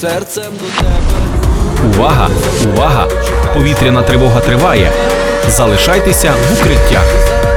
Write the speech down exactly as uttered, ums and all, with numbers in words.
серцем до тебе. Увага! Увага! Повітряна тривога триває. Залишайтеся в укриттях.